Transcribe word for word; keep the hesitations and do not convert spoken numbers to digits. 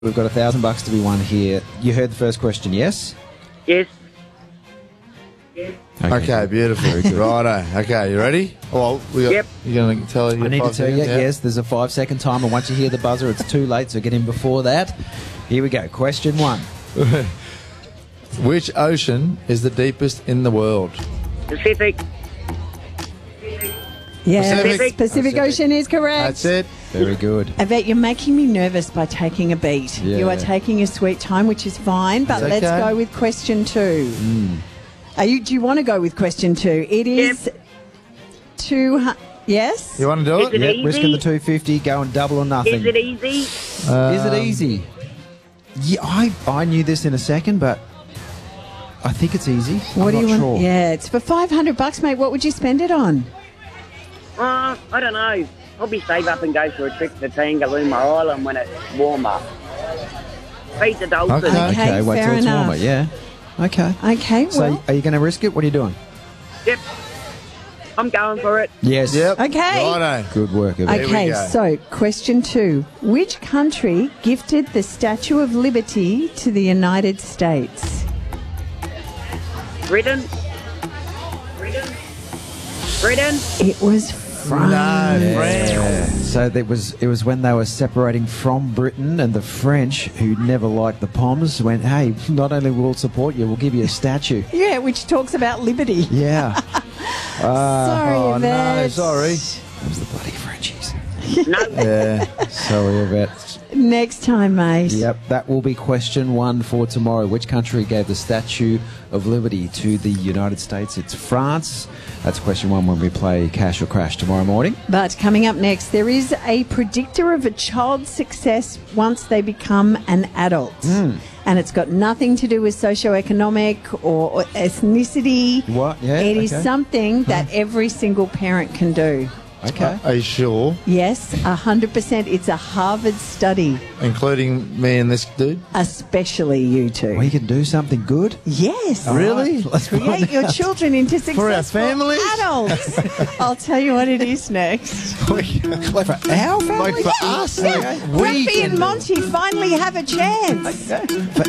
We've got a thousand bucks to be won here. You heard the first question, yes? Yes. Okay, okay, beautiful. Righto. Okay, you ready? Well, we got, Yep. You're going to tell you. I need to five tell you, seconds, yeah? yes, there's a five second timer. Once you hear the buzzer, it's too late, so get in before that. Here we go. Question one. Which ocean is the deepest in the world? Pacific. Yeah, Pacific. Pacific, Pacific. Ocean is correct. That's it. Very good. Yvette, you're making me nervous by taking a beat. Yeah. You are taking your sweet time, which is fine, but That's let's okay. go with question two. Are you? Do you want to go with question two? It is two hundred. Yes? You want to do Is it? it Yep, easy? risking the two fifty, going double or nothing. Is it easy? Is it easy? Yeah, I, I knew this in a second, but I think it's easy. What I'm do not you sure. want? Yeah, it's for five hundred bucks, mate. What would you spend it on? Uh, I don't know. Probably save up and go for a trip to Tangalooma Island when it's warmer. Feed the dolphins. Okay. Okay, Okay, wait fair till it's enough. warmer, yeah. Okay. Okay, So, well, are you going to risk it? What are you doing? Yep. I'm going for it. Yes. Yep. Okay. Righto. Good work, Yvette. we okay, go. so question two. Which country gifted the Statue of Liberty to the United States? Britain. Britain. Britain. It was France. No, France. Yeah. So that was it was when they were separating from Britain, and the French, who never liked the Poms, went, "Hey, not only will we support you, we'll give you a statue." Yeah, which talks about liberty. Yeah. Sorry, oh, no, Yvette. sorry. It was the bloody Frenchies. No. Yeah. Sorry, Yvette. Next time, mate. Yep, that will be question one for tomorrow. Which country gave the Statue of Liberty to the United States? It's France. That's question one when we play Cash or Crash tomorrow morning. But coming up next, there is a predictor of a child's success once they become an adult. Hmm. And it's got nothing to do with socioeconomic or ethnicity. What? Yeah, It is okay. something that every single parent can do. Okay. Are you sure? Yes, one hundred percent. It's a Harvard study, Including me and this dude? especially you two. We can do something good. Yes. Really? Let's Create find your out. children into successful our families? adults. I'll tell you what it is next. Like for our family? Like for us? Yeah, We Grumpy can and do it. Monty finally have a chance. For